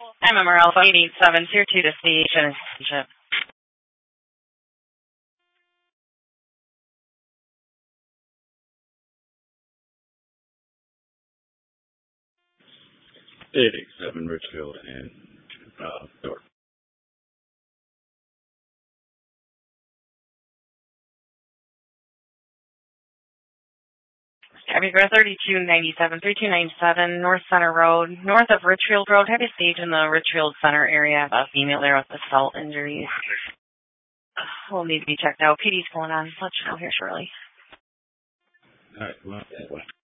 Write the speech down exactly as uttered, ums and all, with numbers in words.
M M R Alpha eight eight seven, tier two to station. eight eight seven Richfield and uh, York. Heavy Grove thirty-two ninety-seven, thirty-two ninety-seven, North Center Road, north of Richfield Road. Heavy stage in the Richfield Center area. A female there with assault injuries. Will need to be checked out. P D's going on. Let you know here shortly. All right, well, that way.